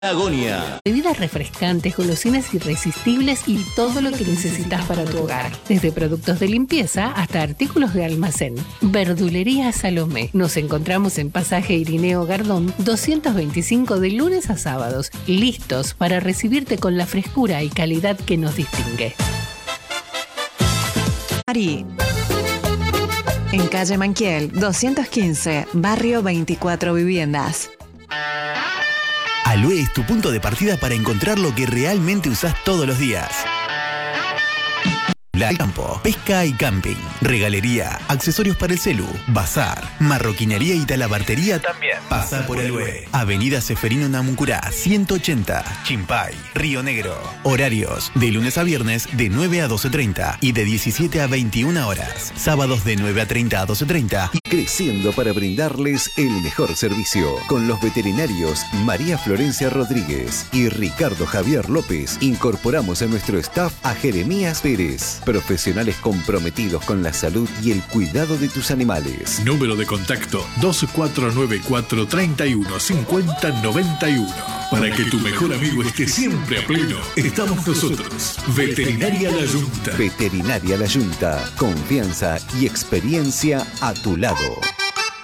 Agonia. Bebidas refrescantes, golosinas irresistibles y todo lo que necesitas para tu hogar. Desde productos de limpieza hasta artículos de almacén. Verdulería Salomé. Nos encontramos en Pasaje Irineo Gardón 225 de lunes a sábados. Listos para recibirte con la frescura y calidad que nos distingue. Ari. En calle Manquiel 215, barrio 24 Viviendas. Alue es tu punto de partida para encontrar lo que realmente usás todos los días. La campo, pesca y camping, regalería, accesorios para el celu, bazar, marroquinería y talabartería también. Pasa por Alue. Avenida Seferino Namuncurá, 180, Chimpay, Río Negro. Horarios de lunes a viernes de 9 a 12:30 y de 17 a 21 horas. Sábados de 9 a 30 a 12:30. Y creciendo para brindarles el mejor servicio. Con los veterinarios María Florencia Rodríguez y Ricardo Javier López, incorporamos a nuestro staff a Jeremías Pérez. Profesionales comprometidos con la salud y el cuidado de tus animales. Número de contacto 2494 31 50 91. Para que tu mejor amigo esté siempre a pleno, estamos nosotros. Veterinaria La Yunta. Veterinaria La Yunta. Confianza y experiencia a tu lado.